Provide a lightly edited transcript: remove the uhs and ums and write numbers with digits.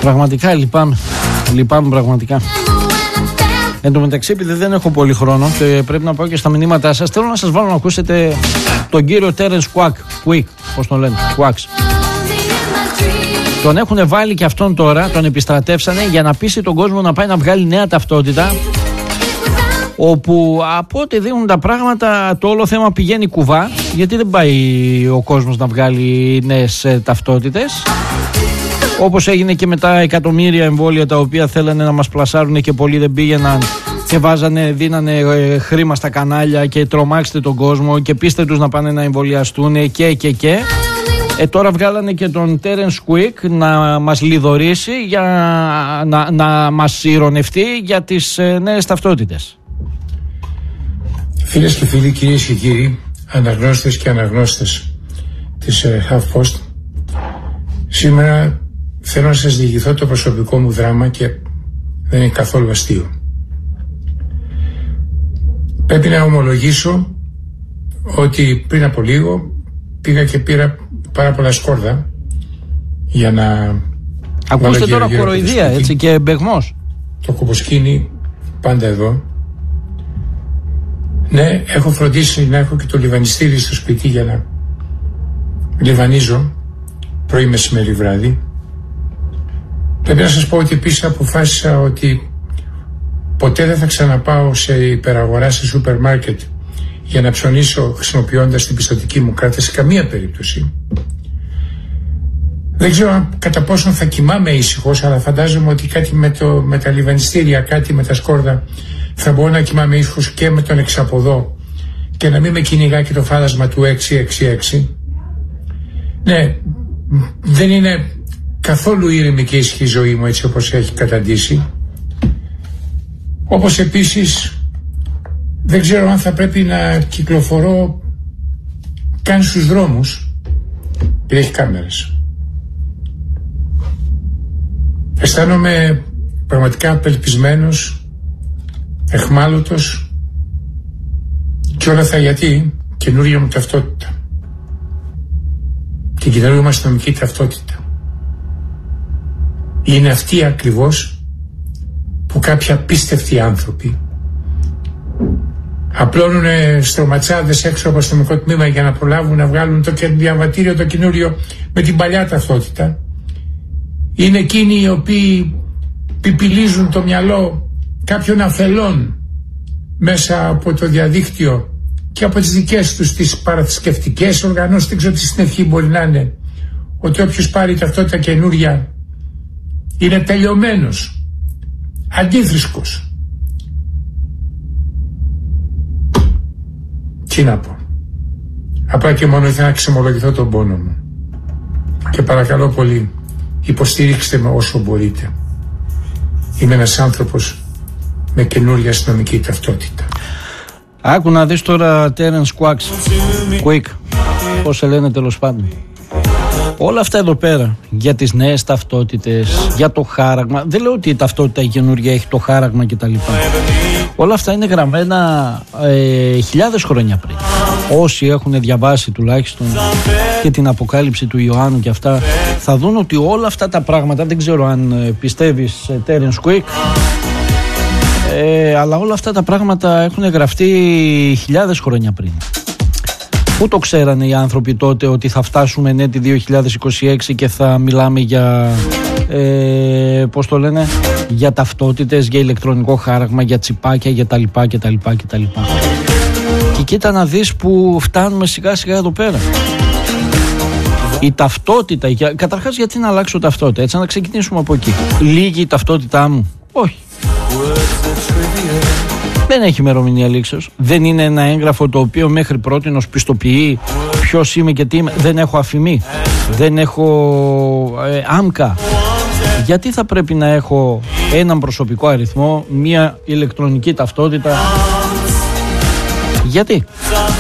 Πραγματικά λυπάμαι πραγματικά. Εν τω μεταξύ, επειδή δεν έχω πολύ χρόνο και πρέπει να πάω και στα μηνύματά σας, θέλω να σας βάλω να ακούσετε τον κύριο Terence Quick, πώς τον λένε, Quacks. Τον έχουν βάλει και αυτόν τώρα, τον επιστρατεύσανε για να πείσει τον κόσμο να πάει να βγάλει νέα ταυτότητα, όπου από ό,τι δίνουν τα πράγματα το όλο θέμα πηγαίνει κουβά, γιατί δεν πάει ο κόσμος να βγάλει νέες ταυτότητες, όπως έγινε και με τα εκατομμύρια εμβόλια τα οποία θέλανε να μας πλασάρουν και πολλοί δεν πήγαιναν και δίνανε χρήμα στα κανάλια και τρομάξτε τον κόσμο και πείστε τους να πάνε να εμβολιαστούν και. Τώρα βγάλανε και τον Terence Quick να μας λιδωρήσει, να μας ειρωνευτεί για τις νέες ταυτότητες. Φίλες και φίλοι, κυρίες και κύριοι, αναγνώστες και αναγνώστες της HuffPost, σήμερα θέλω να σας διηγηθώ το προσωπικό μου δράμα και δεν είναι καθόλου αστείο. Πρέπει να ομολογήσω ότι πριν από λίγο πήγα και πήρα πάρα πολλά σκόρδα για να... Ακούστε τώρα κοροϊδία, έτσι, και μπεγμός. Το κομποσκίνη πάντα εδώ. Ναι, έχω φροντίσει να έχω και το λιβανιστήρι στο σπίτι για να λιβανίζω πρωί, μεσημέρι, βράδυ. Πρέπει να σας πω ότι επίσης αποφάσισα ότι ποτέ δεν θα ξαναπάω σε υπεραγορά, σε σούπερ μάρκετ για να ψωνίσω χρησιμοποιώντας την πιστωτική μου κάρτα σε καμία περίπτωση. Δεν ξέρω κατά πόσον θα κοιμάμαι ήσυχος, αλλά φαντάζομαι ότι κάτι με τα λιβανιστήρια, κάτι με τα σκόρδα, θα μπορώ να κοιμάμαι ήσυχος και με τον εξαποδό και να μην με κυνηγά και το φάντασμα του 666. Ναι, δεν είναι καθόλου ήρεμη και ήσυχη η ζωή μου έτσι όπως έχει καταντήσει. Όπως επίσης δεν ξέρω αν θα πρέπει να κυκλοφορώ καν στους δρόμους, γιατί έχει κάμερες. Αισθάνομαι πραγματικά απελπισμένος, εχμάλωτος και όλα αυτά γιατί καινούργια μου ταυτότητα, την καινούργια μου αστυνομική ταυτότητα. Είναι αυτή ακριβώς που κάποιοι απίστευτοι άνθρωποι απλώνουν στρωματσάδες έξω από το αστυνομικό τμήμα για να προλάβουν να βγάλουν το διαβατήριο το καινούριο με την παλιά ταυτότητα. Είναι εκείνοι οι οποίοι πιπιλίζουν το μυαλό κάποιων αφελών μέσα από το διαδίκτυο και από τις δικές τους τις παραθρησκευτικές οργανώσεις, δεν ξέρω τι συνευχή μπορεί να είναι, ότι όποιος πάρει ταυτότητα καινούρια είναι τελειωμένος, αντίθρησκος. Τι να πω. Απλά και μόνο ήθελα να ξεμολογηθώ τον πόνο μου. Και παρακαλώ πολύ, υποστήριξτε με όσο μπορείτε. Είμαι ένας άνθρωπος με καινούργια αστυνομική ταυτότητα. Άκου να δεις τώρα Terence Quick, πώς σε λένε τέλος πάντων. Όλα αυτά εδώ πέρα για τις νέες ταυτότητες, για το χάραγμα. Δεν λέω ότι η ταυτότητα η καινούργια έχει το χάραγμα κτλ. Όλα αυτά είναι γραμμένα χιλιάδες χρόνια πριν. Όσοι έχουν διαβάσει τουλάχιστον και την Αποκάλυψη του Ιωάννου και αυτά, θα δουν ότι όλα αυτά τα πράγματα, δεν ξέρω αν πιστεύεις Terence Quick, αλλά όλα αυτά τα πράγματα έχουν γραφτεί χιλιάδες χρόνια πριν. Πού το ξέρανε οι άνθρωποι τότε ότι θα φτάσουμε ναι τη 2026 και θα μιλάμε για πώς το λένε, για ταυτότητες, για ηλεκτρονικό χάραγμα, για τσιπάκια, για τα λοιπά και τα λοιπά και τα λοιπά. Και κοίτα να δεις που φτάνουμε σιγά σιγά εδώ πέρα. Η ταυτότητα, καταρχάς γιατί να αλλάξω ταυτότητα, έτσι να ξεκινήσουμε από εκεί. Λίγη η ταυτότητά μου? Όχι. Δεν έχει ημερομηνία λήξεως. Δεν είναι ένα έγγραφο το οποίο μέχρι πρότινος πιστοποιεί ποιος είμαι και τι είμαι. Δεν έχω αφημί. Δεν έχω άμκα. Γιατί θα πρέπει να έχω έναν προσωπικό αριθμό, μία ηλεκτρονική ταυτότητα? Γιατί?